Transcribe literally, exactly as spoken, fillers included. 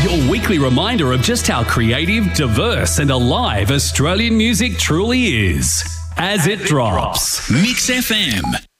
Your weekly reminder of just how creative, diverse and alive Australian music truly is. As, As it, it drops. drops. Mix F M.